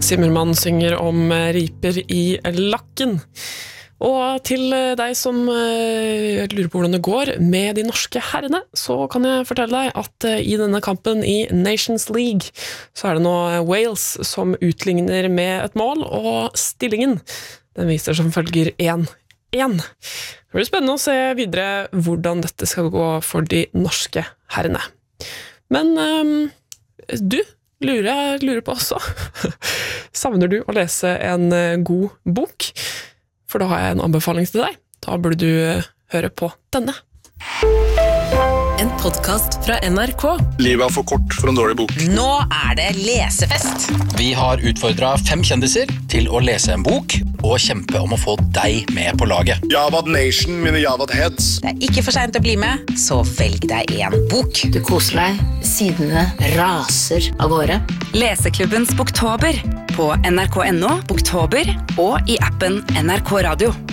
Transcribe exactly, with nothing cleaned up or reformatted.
Zimmermann synger om riper i lakken. Og til deg som uh, lurer på hvordan det går med de norske herrene, så kan jeg fortelle deg at uh, i denne kampen i Nations League, så er det nå Wales som utligner med et mål, og stillingen, den viser som følger én én. Det blir spennende å se videre hvordan dette skal gå for de norske herrene. Men um, du lurer jeg lurer på også. Savner du å lese en uh, god bok? For da har jeg en anbefaling til deg. Da burde du høre på denne. En podcast fra N R K. Livet er for kort for en dårlig bok. Nå er det lesefest. Vi har utfordret fem kjendiser til å lese en bok og kjempe om å få deg med på laget. Javad Nation, mine Javad Heads. Det er ikke for sent å bli med, så velg deg en bok. Du koser deg, sidene raser av gårde. Leseklubbens Boktober på N R K punktum no, Boktober og i appen N R K Radio.